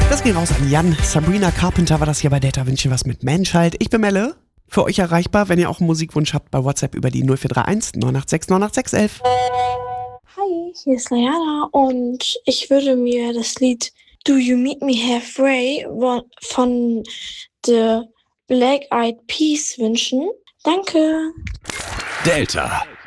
Das geht raus an Jan. Sabrina Carpenter war das hier bei Data Wünschen was mit Menschheit. Ich bin Melle. Für euch erreichbar, wenn ihr auch einen Musikwunsch habt, bei WhatsApp über die 0431 986 986 11. Hi, hier ist Layana und ich würde mir das Lied Do You Meet Me Halfway von The Black Eyed Peas wünschen. Danke. Delta.